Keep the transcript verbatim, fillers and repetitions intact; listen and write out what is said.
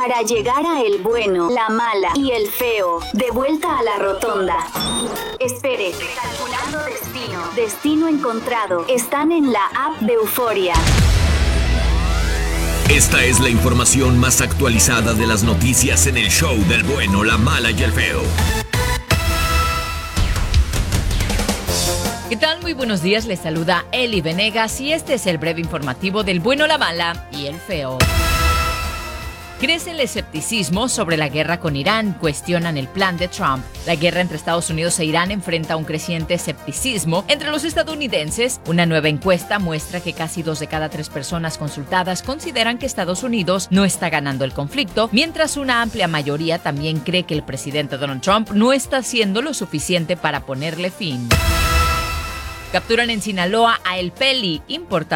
para llegar a el bueno, la mala y el feo. De vuelta a la rotonda. Espere, calculando destino. Destino encontrado. Están en la app de Euforia. Esta es la información más actualizada de las noticias en el show del bueno, la mala y el feo. ¿Qué tal? Muy buenos días, les saluda Eli Venegas y este es el breve informativo del bueno, la mala y el feo. Crece el escepticismo sobre la guerra con Irán, cuestionan el plan de Trump. La guerra entre Estados Unidos e Irán enfrenta un creciente escepticismo entre los estadounidenses. Una nueva encuesta muestra que casi dos de cada tres personas consultadas consideran que Estados Unidos no está ganando el conflicto, mientras una amplia mayoría también cree que el presidente Donald Trump no está haciendo lo suficiente para ponerle fin. Capturan en Sinaloa a El Peli, importado